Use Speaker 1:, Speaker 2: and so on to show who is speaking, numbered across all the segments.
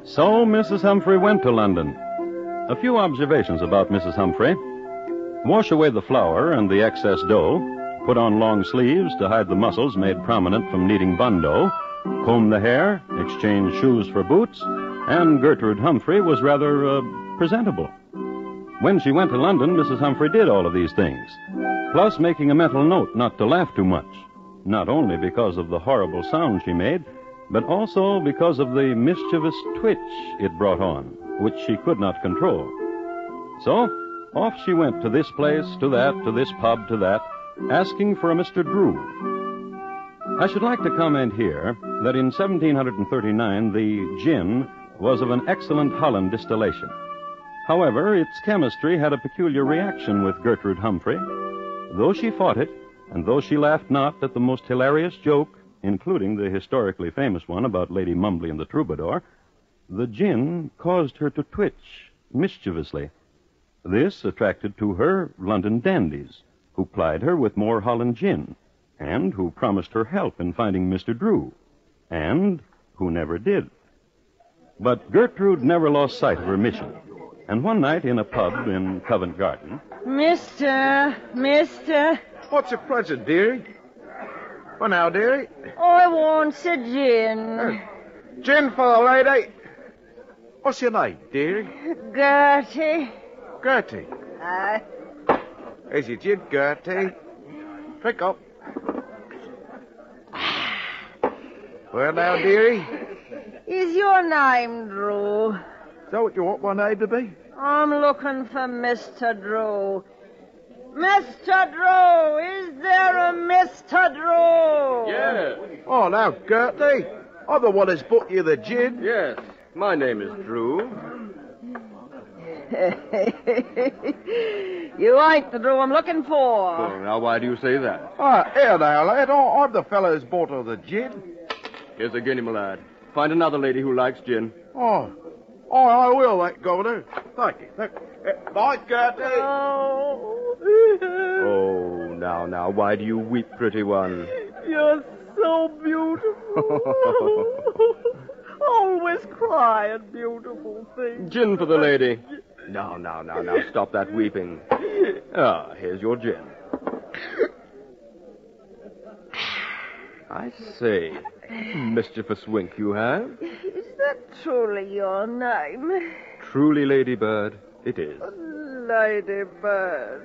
Speaker 1: So Mrs. Humphrey went to London. A few observations about Mrs. Humphrey. Wash away the flour and the excess dough. Put on long sleeves to hide the muscles made prominent from kneading bun dough. Comb the hair, exchange shoes for boots, and Gertrude Humphrey was rather presentable. When she went to London, Mrs. Humphrey did all of these things, plus making a mental note not to laugh too much, not only because of the horrible sound she made, but also because of the mischievous twitch it brought on, which she could not control. So, off she went to this place, to that, to this pub, to that, asking for a Mr. Drew. I should like to comment here that in 1739 the gin was of an excellent Holland distillation. However, its chemistry had a peculiar reaction with Gertrude Humphrey. Though she fought it, and though she laughed not at the most hilarious joke, including the historically famous one about Lady Mumbly and the Troubadour, the gin caused her to twitch mischievously. This attracted to her London dandies, who plied her with more Holland gin, and who promised her help in finding Mr. Drew, and who never did. But Gertrude never lost sight of her mission, and one night in a pub in Covent Garden...
Speaker 2: Mister...
Speaker 3: What's your pleasure, dearie? Well, now, dearie.
Speaker 2: I want a gin.
Speaker 3: Gin for the lady. What's your name, dearie?
Speaker 2: Gertie.
Speaker 3: Gertie. Here's your gin, Gertie. Drink up. Well, now, dearie.
Speaker 2: Is your name Drew?
Speaker 3: Is that what you want my name to be?
Speaker 2: I'm looking for Mr. Drew. Mr. Drew, is there a Mr. Drew?
Speaker 4: Yes.
Speaker 3: Oh, now, Gertie. I'm the one that's bought you the gin.
Speaker 4: Yes. My name is Drew.
Speaker 2: You ain't the Drew I'm looking for.
Speaker 4: Oh, now, why do you say that?
Speaker 3: Here now, lad. I'm the fellow who's bought her the gin.
Speaker 4: Here's a guinea, my lad. Find another lady who likes gin.
Speaker 3: Oh, I will, that governor. Thank you. Bye, Gertie.
Speaker 4: Oh, now, why do you weep, pretty one?
Speaker 2: You're so beautiful. Always crying beautiful things.
Speaker 4: Gin for the lady. Now, stop that weeping. Here's your gin. I say, mischievous wink you have.
Speaker 2: Is that truly your name?
Speaker 4: Truly, Ladybird, it is.
Speaker 2: Ladybird.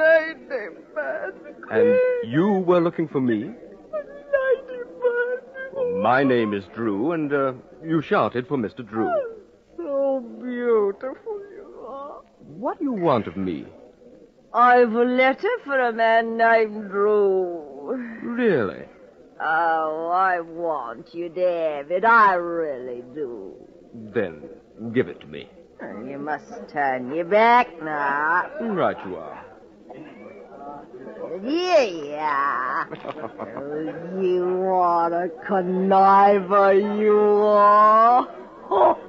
Speaker 4: And you were looking for me?
Speaker 2: Ladybird.
Speaker 4: Well, my name is Drew, and you shouted for Mr. Drew.
Speaker 2: So beautiful you are.
Speaker 4: What do you want of me?
Speaker 2: I've a letter for a man named Drew.
Speaker 4: Really?
Speaker 2: Oh, I want you, David. I really do.
Speaker 4: Then give it to me.
Speaker 2: You must turn your back now.
Speaker 4: Right you are.
Speaker 2: Yeah. You want a conniver, you are.